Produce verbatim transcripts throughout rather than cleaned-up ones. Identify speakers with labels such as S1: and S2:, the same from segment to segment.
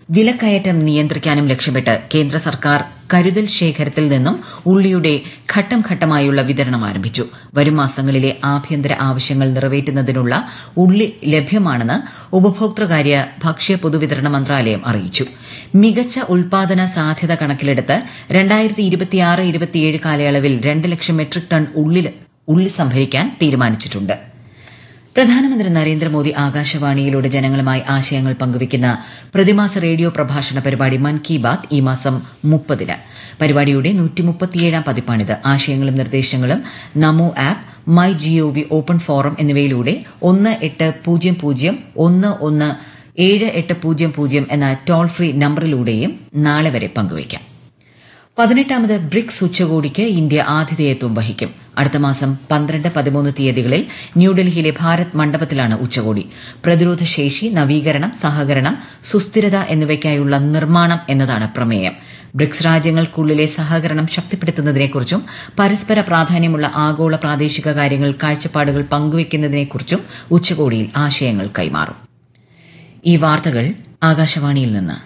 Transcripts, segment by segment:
S1: വിലക്കയറ്റം നിയന്ത്രിക്കാനും ലക്ഷ്യമിട്ട് കേന്ദ്ര സർക്കാർ കരുതൽ ശേഖരത്തിൽ നിന്നും ഉള്ളിയുടെ ഘട്ടം ഘട്ടമായുള്ള വിതരണം ആരംഭിച്ചു. വരും മാസങ്ങളിലെ ആഭ്യന്തര ആവശ്യങ്ങൾ നിറവേറ്റുന്നതിനുള്ള ഉള്ളി ലഭ്യമാണെന്ന് ഉപഭോക്തൃകാര്യ ഭക്ഷ്യ പൊതുവിതരണ മന്ത്രാലയം അറിയിച്ചു. മികച്ച ഉൽപാദന സാധ്യത കണക്കിലെടുത്ത് രണ്ടായിരത്തി ഇരുപത്തിയാറ് ഇരുപത്തിയേഴ് കാലയളവിൽ രണ്ട് ലക്ഷം മെട്രിക് ടൺ ഉള്ളി സംഭരിക്കാൻ തീരുമാനിച്ചിട്ടുണ്ട്. പ്രധാനമന്ത്രി നരേന്ദ്രമോദി ആകാശവാണിയിലൂടെ ജനങ്ങളുമായി ആശയങ്ങൾ പങ്കുവയ്ക്കുന്ന പ്രതിമാസ റേഡിയോ പ്രഭാഷണ പരിപാടി മൻ കി ബാത് ഈ മാസം മുപ്പതിന്. പരിപാടിയുടെ നൂറ്റിമുപ്പത്തിയേഴാം പതിപ്പാണിത്. ആശയങ്ങളും നിർദ്ദേശങ്ങളും നമോ app, my G O V open forum എന്നിവയിലൂടെ ഒന്ന് എട്ട് പൂജ്യം പൂജ്യം ഒന്ന് ഒന്ന് ഏഴ് എട്ട് പൂജ്യം പൂജ്യം എന്ന ടോൾ ഫ്രീ നമ്പറിലൂടെയും നാളെ വരെ പങ്കുവയ്ക്കാം. പതിനെട്ടാമത് ബ്രിക്സ് ഉച്ചകോടിക്ക് ഇന്ത്യ ആതിഥേയത്വം വഹിക്കും. അടുത്ത മാസം പന്ത്രണ്ട് പതിമൂന്ന് തീയതികളിൽ ന്യൂഡൽഹിയിലെ ഭാരത് മണ്ഡപത്തിലാണ് ഉച്ചകോടി. പ്രതിരോധശേഷി, നവീകരണം, സഹകരണം, സുസ്ഥിരത എന്നിവയ്ക്കായുള്ള നിർമ്മാണം എന്നതാണ് പ്രമേയം. ബ്രിക്സ് രാജ്യങ്ങൾക്കുള്ളിലെ സഹകരണം ശക്തിപ്പെടുത്തുന്നതിനെക്കുറിച്ചും പരസ്പര പ്രാധാന്യമുള്ള ആഗോള പ്രാദേശിക കാര്യങ്ങൾ കാഴ്ചപ്പാടുകൾ പങ്കുവയ്ക്കുന്നതിനെക്കുറിച്ചും ഉച്ചകോടിയിൽ ആശയങ്ങൾ കൈമാറും. ഈ വാർത്തകൾ ആകാശവാണിയിൽ നിന്ന്.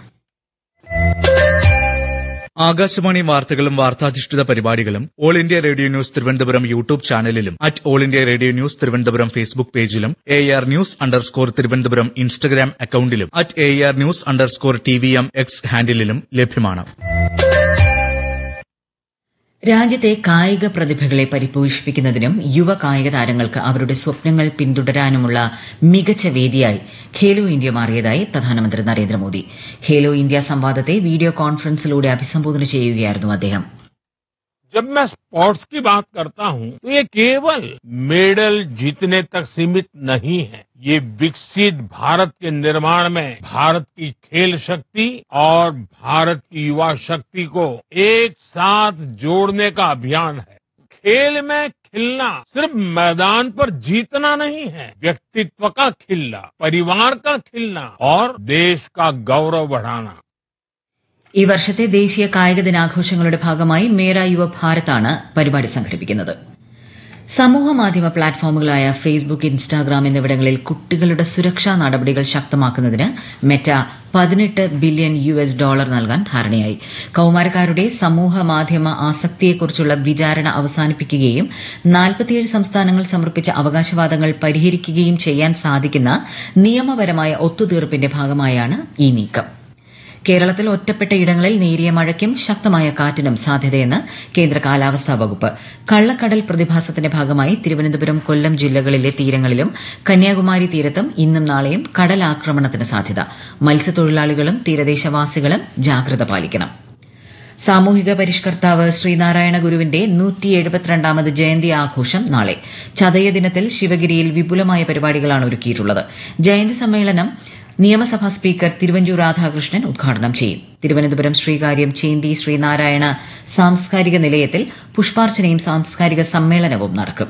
S2: ആകാശവാണി വാർത്തകളും വാർത്താധിഷ്ഠിത പരിപാടികളും all India radio news Thiruvananthapuram YouTube ചാനലിലും at all India radio news Thiruvananthapuram Facebook പേജിലും A R news underscore Thiruvananthapuram Instagram അക്കൌണ്ടിലും at A R news underscore T V M X ഹാൻഡിലും ലഭ്യമാണ്.
S1: രാജ്യത്തെ കായിക പ്രതിഭകളെ പരിപോഷിപ്പിക്കുന്നതിനും യുവ കായിക താരങ്ങൾക്ക് അവരുടെ സ്വപ്നങ്ങൾ പിന്തുടരാനുമുള്ള മികച്ച വേദിയായി ഖേലോ ഇന്ത്യ മാറിയതായി പ്രധാനമന്ത്രി നരേന്ദ്രമോദി. ഖേലോ ഇന്ത്യ സംവാദത്തെ വീഡിയോ കോൺഫറൻസിലൂടെ അഭിസംബോധന ചെയ്യുകയായിരുന്നു അദ്ദേഹം.
S3: जब मैं स्पोर्ट्स की बात करता हूं तो ये केवल मेडल जीतने तक सीमित नहीं है. ये विकसित भारत के निर्माण में भारत की खेल शक्ति और भारत की युवा शक्ति को एक साथ जोड़ने का अभियान है. खेल में खिलना सिर्फ मैदान पर जीतना नहीं है, व्यक्तित्व का खिलना, परिवार का खिलना और देश का गौरव बढ़ाना.
S1: ഈ വർഷത്തെ ദേശീയ കായിക ദിനാഘോഷങ്ങളുടെ ഭാഗമായി മേര യുവ ഭാരതാണ് പരിപാടി സംഘടിപ്പിക്കുന്നത്. സമൂഹ മാധ്യമ പ്ലാറ്റ്ഫോമുകളായ ഫേസ്ബുക്ക്, ഇൻസ്റ്റാഗ്രാം എന്നിവിടങ്ങളിൽ കുട്ടികളുടെ സുരക്ഷാ നടപടികൾ ശക്തമാക്കുന്നതിന് മെറ്റ പതിനെട്ട് ബില്യൺ യു എസ് ഡോളർ നൽകാൻ ധാരണയായി. കൌമാരക്കാരുടെ സമൂഹ മാധ്യമ ആസക്തിയെക്കുറിച്ചുള്ള വിചാരണ അവസാനിപ്പിക്കുകയും നാൽപ്പത്തിയേഴ് സംസ്ഥാനങ്ങൾ സമർപ്പിച്ച അവകാശവാദങ്ങൾ പരിഹരിക്കുകയും ചെയ്യാൻ സാധിക്കുന്ന നിയമപരമായ ഒത്തുതീർപ്പിന്റെ ഭാഗമായാണ് ഈ നീക്കം. കേരളത്തിൽ ഒറ്റപ്പെട്ട ഇടങ്ങളിൽ നേരിയ മഴയ്ക്കും ശക്തമായ കാറ്റിനും സാധ്യതയെന്ന് കേന്ദ്ര കാലാവസ്ഥാ വകുപ്പ്. കള്ളക്കടൽ പ്രതിഭാസത്തിന്റെ ഭാഗമായി തിരുവനന്തപുരം, കൊല്ലം ജില്ലകളിലെ തീരങ്ങളിലും കന്യാകുമാരി തീരത്തും ഇന്നും നാളെയും കടലാക്രമണത്തിന് സാധ്യത. മത്സ്യത്തൊഴിലാളികളും തീരദേശവാസികളും ജാഗ്രത പാലിക്കണം. സാമൂഹിക പരിഷ്കർത്താവ് ശ്രീനാരായണ ഗുരുവിന്റെ നൂറ്റി എഴുപത്തിരണ്ടാമത് ജയന്തി ആഘോഷം നാളെ. ചതയ ദിനത്തിൽ ശിവഗിരിയിൽ വിപുലമായ പരിപാടികളാണ് ഒരുക്കിയിട്ടുള്ളത്. ജയന്തി സമ്മേളനം നിയമസഭാ സ്പീക്കർ തിരുവഞ്ചൂർ രാധാകൃഷ്ണൻ ഉദ്ഘാടനം ചെയ്യും. തിരുവനന്തപുരം ശ്രീകാര്യം ചേന്തി ശ്രീനാരായണ സാംസ്കാരിക നിലയത്തിൽ പുഷ്പാർച്ചനയും സാംസ്കാരിക സമ്മേളനവും നടക്കും.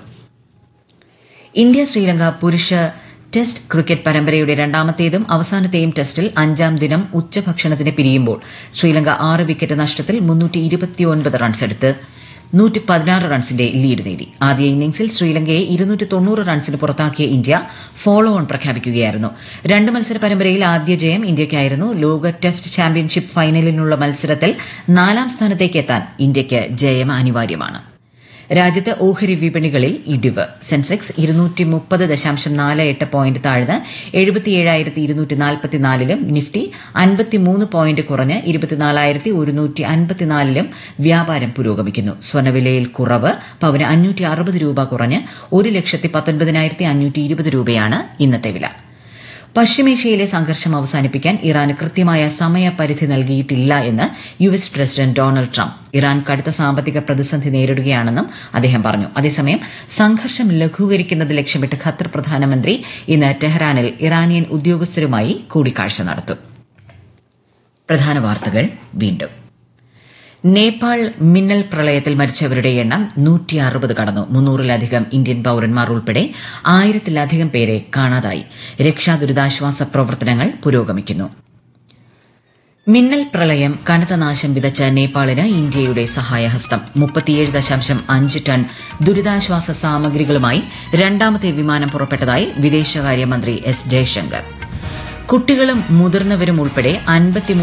S1: ഇന്ത്യ ശ്രീലങ്ക പുരുഷ ടെസ്റ്റ് ക്രിക്കറ്റ് പരമ്പരയുടെ രണ്ടാമത്തേതും അവസാനത്തെയും ടെസ്റ്റിൽ അഞ്ചാം ദിനം ഉച്ചഭക്ഷണത്തിന് പിരിയുമ്പോൾ ശ്രീലങ്ക ആറ് വിക്കറ്റ് നഷ്ടത്തിൽ മുന്നൂറ്റി ഇരുപത്തിയൊൻപത് റൺസെടുത്ത് നൂറ്റി പതിനാറ് റൺസിന്റെ ലീഡ് നേടി. ആദ്യ ഇന്നിംഗ്സിൽ ശ്രീലങ്കയെ ഇരുന്നൂറ്റി തൊണ്ണൂറ് റൺസിന് പുറത്താക്കിയ ഇന്ത്യ ഫോളോ ഓൺ പ്രഖ്യാപിക്കുകയായിരുന്നു. രണ്ട് മത്സര പരമ്പരയിൽ ആദ്യ ജയം ഇന്ത്യയ്ക്കായിരുന്നു. ലോക ടെസ്റ്റ് ചാമ്പ്യൻഷിപ്പ് ഫൈനലിനുള്ള മത്സരത്തിൽ നാലാം സ്ഥാനത്തേക്ക് എത്താൻ ഇന്ത്യയ്ക്ക് ജയം അനിവാര്യമാണ്. രാജ്യത്ത് ഓഹരി വിപണികളിൽ ഇടിവ്. സെൻസെക്സ് ഇരുന്നൂറ്റി മുപ്പത് ദശാംശം നാല് എട്ട് പോയിന്റ് താഴ്ന്ന് എഴുപത്തിയേഴായിരത്തി ഇരുന്നൂറ്റി നാൽപ്പത്തിനാലിലും നിഫ്റ്റി അൻപത്തിമൂന്ന് പോയിന്റ് കുറഞ്ഞ് ഇരുപത്തിനാലായിരത്തി ഒരുന്നൂറ്റി അൻപത്തിനാലിലും വ്യാപാരം പുരോഗമിക്കുന്നു. സ്വർണ്ണവിലയിൽ കുറവ്. പവന് അഞ്ഞൂറ്റി അറുപത് രൂപ കുറഞ്ഞ് ഒരു ലക്ഷത്തി പത്തൊൻപതിനായിരത്തി അഞ്ഞൂറ്റി ഇരുപത് രൂപയാണ് ഇന്നത്തെ വില. പശ്ചിമേഷ്യയിലെ സംഘർഷം അവസാനിപ്പിക്കാൻ ഇറാന് കൃത്യമായ സമയപരിധി നൽകിയിട്ടില്ല എന്ന് U S president Donald Trump. Iran കടുത്ത സാമ്പത്തിക പ്രതിസന്ധി നേരിടുകയാണെന്നും അദ്ദേഹം പറഞ്ഞു. അതേസമയം സംഘർഷം ലഘൂകരിക്കുന്നത് ലക്ഷ്യമിട്ട് ഖത്തർ പ്രധാനമന്ത്രി ഇന്ന് ടെഹ്റാനിൽ ഇറാനിയൻ ഉദ്യോഗസ്ഥരുമായി കൂടിക്കാഴ്ച നടത്തും. പ്രധാന വാർത്തകൾ വീണ്ടും. നേപ്പാൾ മിന്നൽ പ്രളയത്തിൽ മരിച്ചവരുടെ എണ്ണം നൂറ്റി അറുപത് കടന്നു. മുന്നൂറിലധികം ഇന്ത്യൻ പൌരന്മാർ ഉൾപ്പെടെ ആയിരത്തിലധികം പേരെ കാണാതായി. രക്ഷാ ദുരിതാശ്വാസ പ്രവർത്തനങ്ങൾ പുരോഗമിക്കുന്നു. മിന്നൽ പ്രളയം കനത്ത നാശം വിതച്ച നേപ്പാളിന് ഇന്ത്യയുടെ സഹായഹസ്തം. മുപ്പത്തിയേഴ് ദശാംശം അഞ്ച് ടൺ ദുരിതാശ്വാസ സാമഗ്രികളുമായി രണ്ടാമത്തെ വിമാനം പുറപ്പെട്ടതായി വിദേശകാര്യമന്ത്രി എസ് ജയശങ്കർ. കുട്ടികളും മുതിർന്നവരും ഉൾപ്പെടെ അൻപത്തി